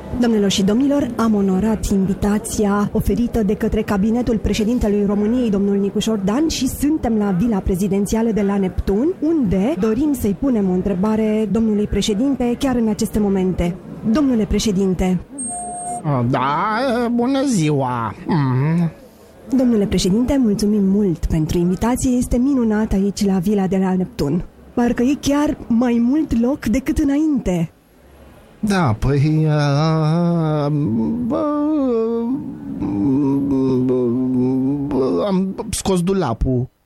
Doamnelor și domnilor, am onorat invitația oferită de către cabinetul președintelui României, domnul Nicușor Dan, și suntem la Vila Prezidențială de la Neptun, unde dorim să-i punem o întrebare domnului președinte chiar în aceste momente. Domnule președinte. Da, bună ziua. Domnule președinte, mulțumim mult pentru invitație, este minunat aici la Vila de la Neptun. Parcă e chiar mai mult loc decât înainte. Da, păi... am scos dulapul.